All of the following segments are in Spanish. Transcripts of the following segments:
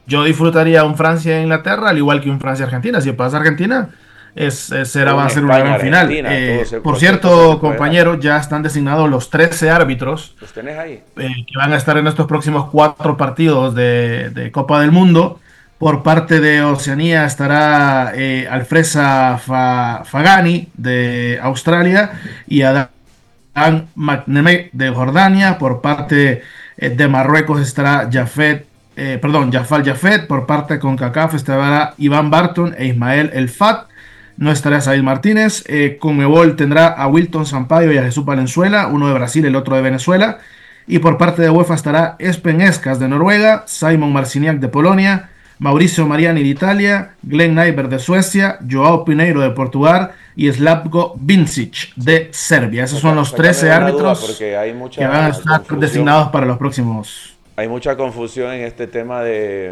yo disfrutaría un Francia-Inglaterra al igual que un Francia-Argentina. Si pasa Argentina, va Un a ser una gran final. España-Argentina, Por cualquier cosa se cierto, puede dar. compañero, ya están designados los 13 árbitros ¿Los tenés ahí? que van a estar en estos próximos 4 partidos de Copa del Mundo. Por parte de Oceanía estará Alfresa Fagani de Australia y Adam McNamee de Jordania. Por parte de Marruecos estará Jafal Jafet. Por parte de CONCACAF estará Iván Barton e Ismael El Fat. No estará Said Martínez. Conmebol tendrá a Wilton Sampaio y a Jesús Valenzuela, uno de Brasil, el otro de Venezuela. Y por parte de UEFA estará Espen Eskas de Noruega, Simon Marciniak de Polonia, Mauricio Mariani de Italia, Glenn Nyberg de Suecia, Joao Pineiro de Portugal y Slavko Vincic de Serbia. Esos son los Sácame 13 de una duda árbitros porque que van a estar designados para los próximos. hay mucha confusión en este tema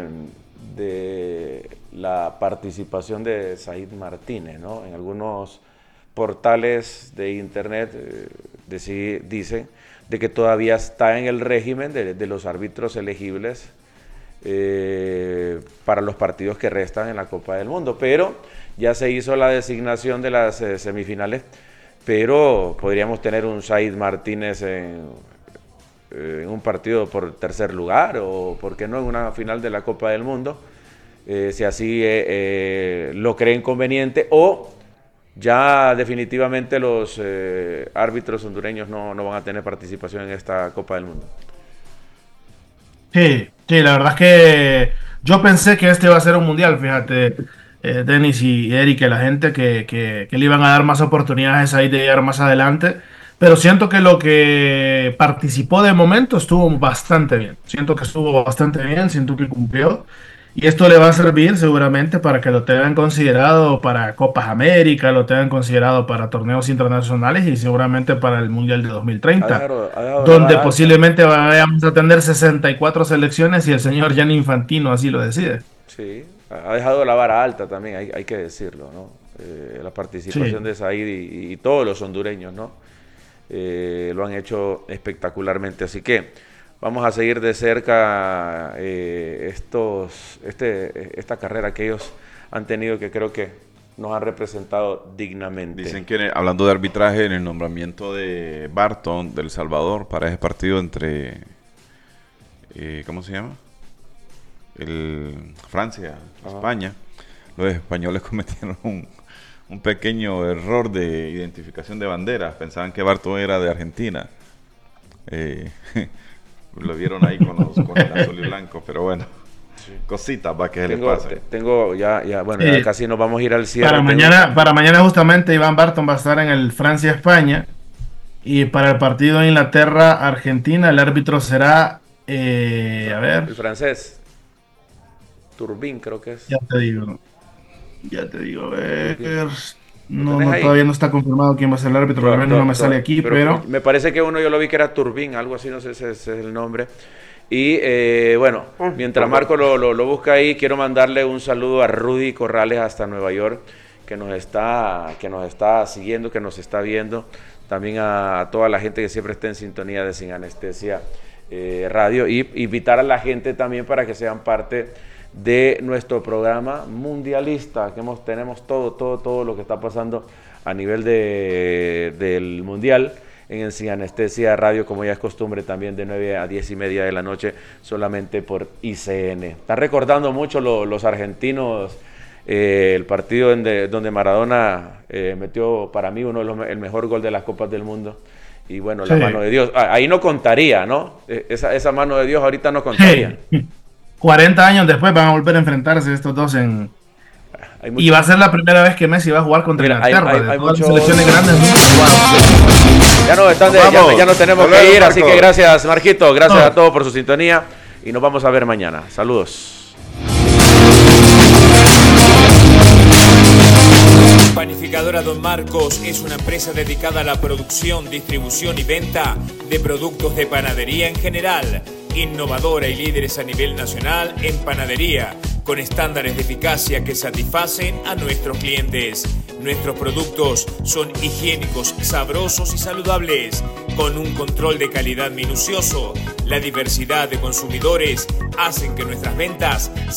de la participación de Said Martínez, ¿no? En algunos portales de internet dicen de que todavía está en el régimen de los árbitros elegibles para los partidos que restan en la Copa del Mundo, pero ya se hizo la designación de las semifinales, pero podríamos tener un Said Martínez en un partido por tercer lugar o, ¿por qué no?, en una final de la Copa del Mundo, si así lo creen conveniente, o ya definitivamente los árbitros hondureños no van a tener participación en esta Copa del Mundo. Sí, sí, la verdad es que yo pensé que este iba a ser un mundial, fíjate, Denis y Eric, que la gente que le iban a dar más oportunidades ahí de llegar más adelante, pero siento que lo que participó de momento estuvo bastante bien, siento que estuvo bastante bien, siento que cumplió, y esto le va a servir seguramente para que lo tengan considerado para Copas América, lo tengan considerado para torneos internacionales y seguramente para el Mundial de 2030 Ha dejado la donde vara alta. posiblemente vayamos a tener 64 selecciones y el señor Gianni Infantino así lo decide. Sí, ha dejado la vara alta también, hay que decirlo, ¿no? La participación Sí. de Said y todos los hondureños, ¿no? Lo han hecho espectacularmente. Así que vamos a seguir de cerca esta carrera que ellos han tenido, que creo que nos han representado dignamente. Dicen que, hablando de arbitraje, en el nombramiento de Barton del Salvador para ese partido entre, ¿cómo se llama? Francia, España, los españoles cometieron un pequeño error de identificación de banderas. Pensaban que Barton era de Argentina. Lo vieron ahí con el azul y blanco, pero bueno, cositas va que se le pase. Bueno, ya casi nos vamos a ir al cierre. Para mañana justamente Iván Barton va a estar en el Francia-España y para el partido de Inglaterra-Argentina el árbitro será, a ver, El francés, Turbin creo que es. ya te digo, a ver, ¿Lo tenés ahí? todavía no está confirmado quién va a ser el árbitro, al menos no me sale aquí, pero me parece que uno yo lo vi que era Turbin, algo así, no sé si ese es el nombre. Y bueno, mientras Marco lo busca ahí, quiero mandarle un saludo a Rudy Corrales hasta Nueva York, que nos está siguiendo, que nos está viendo. También a toda la gente que siempre está en sintonía de Sin Anestesia Radio. Y invitar a la gente también para que sean parte de nuestro programa mundialista, que tenemos todo lo que está pasando a nivel del mundial en Sin Anestesia Radio, como ya es costumbre, también de 9 a 10 y media de la noche, solamente por ICN. Están recordando mucho los argentinos el partido donde Maradona metió para mí el mejor gol de las Copas del Mundo. Y bueno, la mano de Dios, ahí no contaría, ¿no? Esa mano de Dios ahorita no contaría. 40 años después van a volver a enfrentarse estos dos y va a ser la primera vez que Messi va a jugar contra Inglaterra. Hay todas muchos las selecciones grandes ya nos tenemos que ir, así que gracias Marquito, gracias a todos por su sintonía y nos vamos a ver mañana. Saludos. Panificadora Don Marcos es una empresa dedicada a la producción, distribución y venta de productos de panadería en general, innovadora y líderes a nivel nacional en panadería, con estándares de eficacia que satisfacen a nuestros clientes. Nuestros productos son higiénicos, sabrosos y saludables, con un control de calidad minucioso. La diversidad de consumidores hacen que nuestras ventas